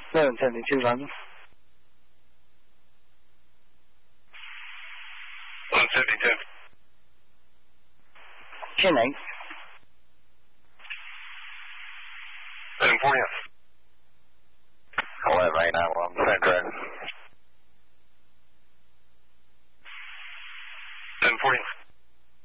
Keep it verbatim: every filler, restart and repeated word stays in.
eleven seventy-two, London. eleven seventy-two. ten eight. seven forty. eleven eight nine one, San Andreas.